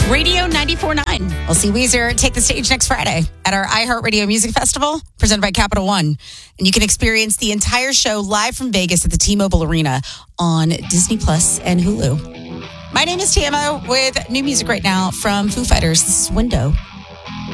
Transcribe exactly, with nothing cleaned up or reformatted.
Radio ninety-four point nine. We'll see Weezer take the stage next Friday at our iHeartRadio Music Festival, presented by Capital One. And you can experience the entire show live from Vegas at the T-Mobile Arena on Disney Plus and Hulu. My name is T M O with new music right now from Foo Fighters. This is Window.